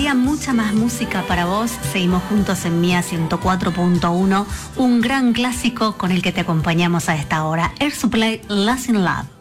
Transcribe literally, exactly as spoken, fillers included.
todavía mucha más música para vos. Seguimos juntos en Mía ciento cuatro punto uno, un gran clásico con el que te acompañamos a esta hora. Air Supply, Lost in Love.